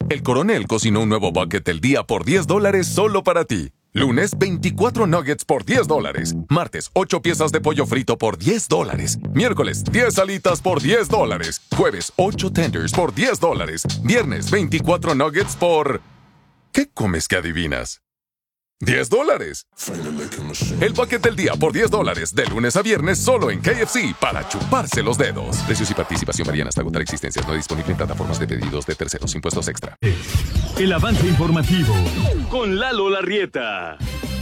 El Coronel cocinó un nuevo bucket del día por $10 solo para ti. Lunes, 24 nuggets por $10. Martes, 8 piezas de pollo frito por $10. Miércoles, 10 alitas por $10. Jueves, 8 tenders por $10. Viernes, 24 nuggets por... ¿Qué comes que adivinas? $10. El bucket del día por $10, de lunes a viernes solo en KFC para chuparse los dedos. Precios y participación varían hasta agotar existencias. No disponible en plataformas de pedidos de terceros. Impuestos extra. El avance informativo con Lalo Larrieta.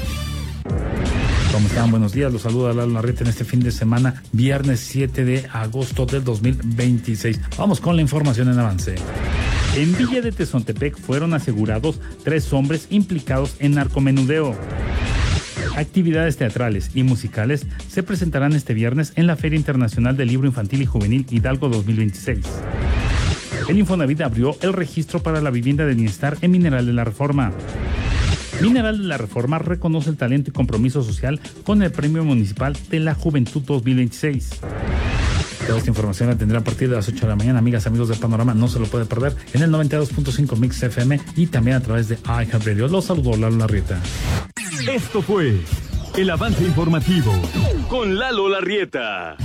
¿Cómo están? Buenos días, los saluda Lalo Larrieta en este fin de semana, viernes 7 de agosto del 2026. Vamos con la información en avance. En Villa de Tezontepec fueron asegurados 3 hombres implicados en narcomenudeo. Actividades teatrales y musicales se presentarán este viernes en la Feria Internacional del Libro Infantil y Juvenil Hidalgo 2026. El Infonavit abrió el registro para la vivienda de bienestar en Mineral de la Reforma. Mineral de la Reforma reconoce el talento y compromiso social con el Premio Municipal de la Juventud 2026. Toda esta información la tendrá a partir de las 8 de la mañana, amigas, amigos de Panorama, no se lo puede perder, en el 92.5 Mix FM y también a través de iHeartRadio. Los saludo, Lalo Larrieta. Esto fue el avance informativo con Lalo Larrieta.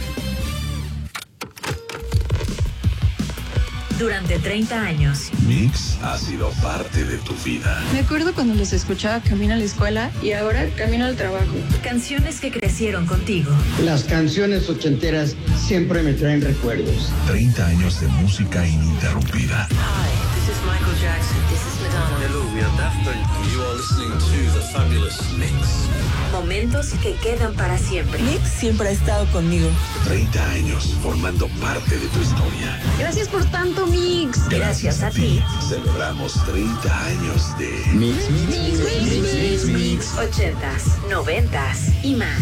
Durante 30 años. Mix ha sido parte de tu vida. Me acuerdo cuando los escuchaba camino a la escuela y ahora camino al trabajo. Canciones que crecieron contigo. Las canciones ochenteras siempre me traen recuerdos. 30 años de música ininterrumpida. Hi, this is Michael Jackson. This is Madonna. Hello, we are Daft Punk. You are listening to The Fabulous Mix. Momentos que quedan para siempre. Mix siempre ha estado conmigo. 30 años formando parte de tu historia. Gracias por tanto, Mix. Gracias a ti. Celebramos 30 años de Mix. 80s, 90s y más.